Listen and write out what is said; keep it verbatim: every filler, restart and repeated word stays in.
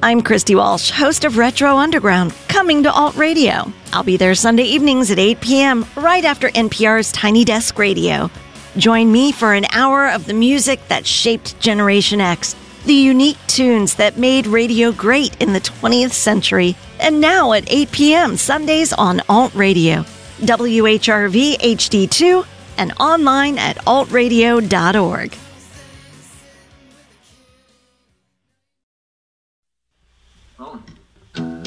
I'm Christy Walsh, host of Retro Underground, coming to Alt Radio. I'll be there Sunday evenings at eight p.m., right after N P R's Tiny Desk Radio. Join me for an hour of the music that shaped Generation X, the unique tunes that made radio great in the twentieth century, and now at eight p.m. Sundays on Alt Radio, W H R V H D two, and online at alt radio dot org.